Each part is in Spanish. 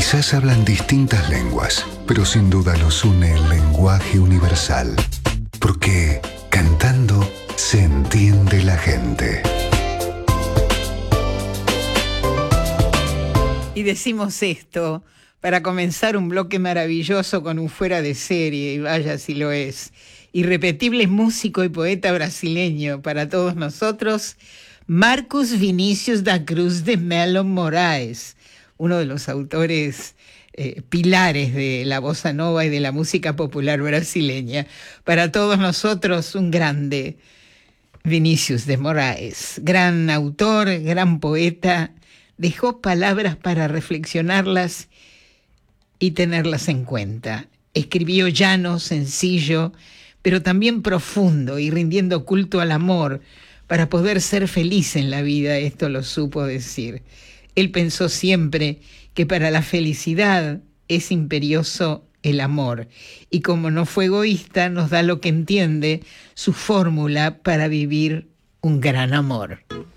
Quizás hablan distintas lenguas, pero sin duda los une el lenguaje universal. Porque cantando se entiende la gente. Y decimos esto para comenzar un bloque maravilloso con un fuera de serie, y vaya si lo es. Irrepetible músico y poeta brasileño para todos nosotros, Marcos Vinícius da Cruz de Melo Moraes, uno de los autores pilares de la bossa nova y de la música popular brasileña. Para todos nosotros, un grande, Vinícius de Moraes, gran autor, gran poeta, dejó palabras para reflexionarlas y tenerlas en cuenta. Escribió llano, sencillo, pero también profundo y rindiendo culto al amor para poder ser feliz en la vida, esto lo supo decir. Él pensó siempre que para la felicidad es imperioso el amor, y como no fue egoísta, nos da lo que entiende, su fórmula para vivir un gran amor.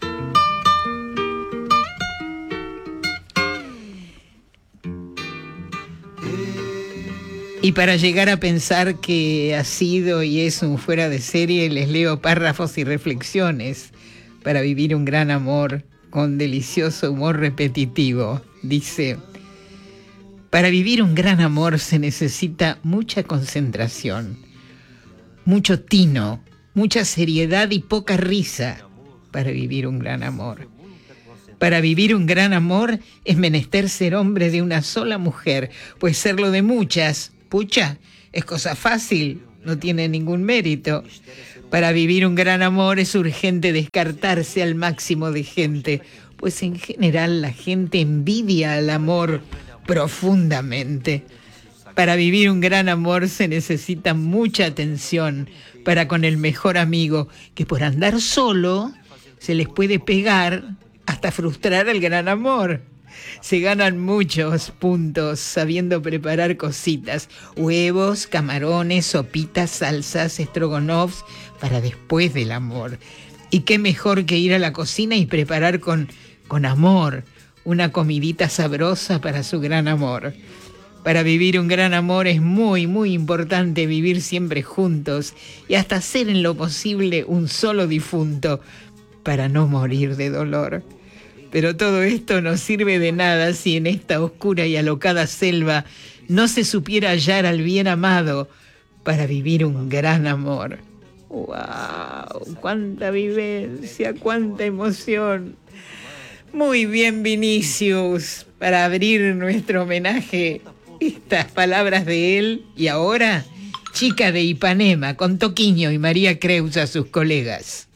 Y para llegar a pensar que ha sido y es un fuera de serie, les leo párrafos y reflexiones para vivir un gran amor con delicioso humor repetitivo. Dice: para vivir un gran amor se necesita mucha concentración, mucho tino, mucha seriedad y poca risa para vivir un gran amor. Para vivir un gran amor es menester ser hombre de una sola mujer, pues serlo de muchas, pucha, es cosa fácil, no tiene ningún mérito. Para vivir un gran amor es urgente descartarse al máximo de gente, pues en general la gente envidia al amor profundamente. Para vivir un gran amor se necesita mucha atención para con el mejor amigo, que por andar solo se les puede pegar hasta frustrar el gran amor. Se ganan muchos puntos sabiendo preparar cositas, huevos, camarones, sopitas, salsas, estrogonoffs para después del amor. Y qué mejor que ir a la cocina y preparar con amor una comidita sabrosa para su gran amor. Para vivir un gran amor es muy, muy importante vivir siempre juntos y hasta ser en lo posible un solo difunto para no morir de dolor. Pero todo esto no sirve de nada si en esta oscura y alocada selva no se supiera hallar al bien amado para vivir un gran amor. ¡Wow! ¡Cuánta vivencia! ¡Cuánta emoción! Muy bien, Vinícius, para abrir nuestro homenaje, estas palabras de él. Y ahora, Chica de Ipanema, con Toquinho y María Creus a sus colegas.